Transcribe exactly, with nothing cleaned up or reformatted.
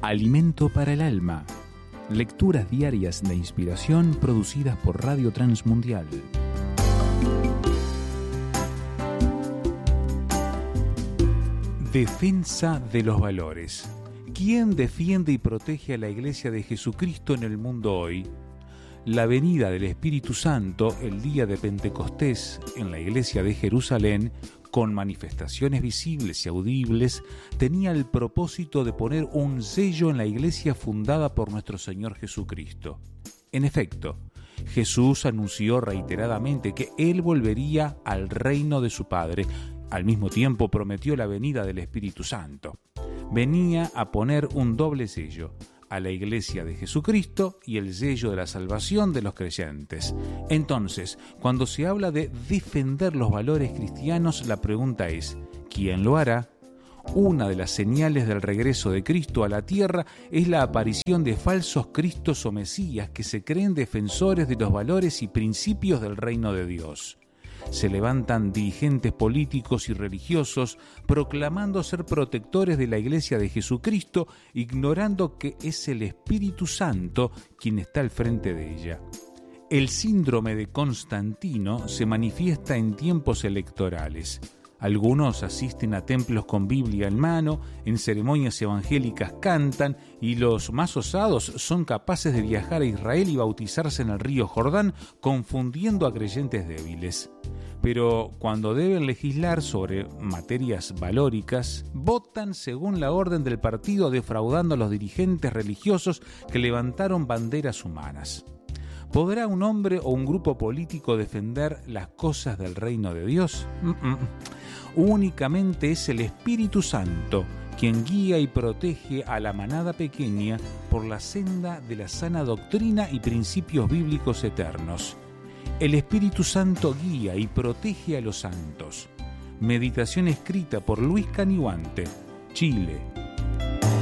Alimento para el alma. Lecturas diarias de inspiración producidas por Radio Transmundial. Defensa de los valores. ¿Quién defiende y protege a la Iglesia de Jesucristo en el mundo hoy? La venida del Espíritu Santo el día de Pentecostés en la Iglesia de Jerusalén, con manifestaciones visibles y audibles, tenía el propósito de poner un sello en la Iglesia fundada por nuestro Señor Jesucristo. En efecto, Jesús anunció reiteradamente que Él volvería al reino de su Padre. Al mismo tiempo prometió la venida del Espíritu Santo. Venía a poner un doble sello a la Iglesia de Jesucristo y el sello de la salvación de los creyentes. Entonces, cuando se habla de defender los valores cristianos, la pregunta es, ¿quién lo hará? Una de las señales del regreso de Cristo a la tierra es la aparición de falsos cristos o mesías que se creen defensores de los valores y principios del reino de Dios. Se levantan dirigentes políticos y religiosos proclamando ser protectores de la Iglesia de Jesucristo, ignorando que es el Espíritu Santo quien está al frente de ella. El síndrome de Constantino se manifiesta en tiempos electorales. Algunos asisten a templos con Biblia en mano, en ceremonias evangélicas cantan, y los más osados son capaces de viajar a Israel y bautizarse en el río Jordán, confundiendo a creyentes débiles. Pero cuando deben legislar sobre materias valóricas, votan según la orden del partido, defraudando a los dirigentes religiosos que levantaron banderas humanas. ¿Podrá un hombre o un grupo político defender las cosas del reino de Dios? Mm-mm. Únicamente es el Espíritu Santo quien guía y protege a la manada pequeña por la senda de la sana doctrina y principios bíblicos eternos. El Espíritu Santo guía y protege a los santos. Meditación escrita por Luis Canihuante, Chile.